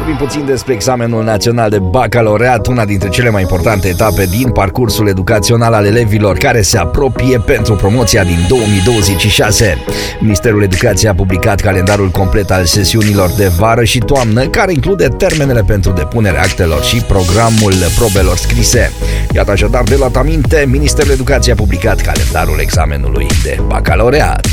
Vorbim puțin despre examenul național de bacalaureat, una dintre cele mai importante etape din parcursul educațional al elevilor, care se apropie pentru promoția din 2026. Ministerul Educației a publicat calendarul complet al sesiunilor de vară și toamnă, care include termenele pentru depunerea actelor și programul probelor scrise. Iată așadar, de luat aminte, Ministerul Educației a publicat calendarul examenului de bacalaureat.